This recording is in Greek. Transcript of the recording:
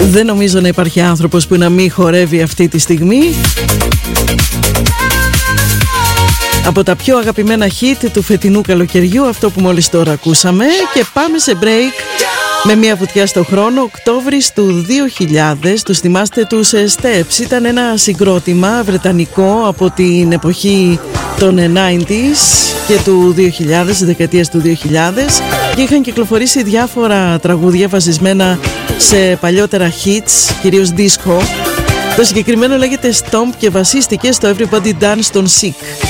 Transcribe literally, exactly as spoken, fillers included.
Δεν νομίζω να υπάρχει άνθρωπος που να μην χορεύει αυτή τη στιγμή. Από τα πιο αγαπημένα hit του φετινού καλοκαιριού, αυτό που μόλις τώρα ακούσαμε. Και πάμε σε break με μια βουτιά στο χρόνο. Οκτώβρης του δύο χιλιάδες, τους θυμάστε τους Steps? Ήταν ένα συγκρότημα βρετανικό από την εποχή των ενενήντα και του δύο χιλιάδες, τις δεκαετίες του δύο χιλιάδες, και είχαν κυκλοφορήσει διάφορα τραγούδια βασισμένα σε παλιότερα hits, κυρίως disco. Το συγκεκριμένο λέγεται Stomp και βασίστηκε στο Everybody Dance των Sick.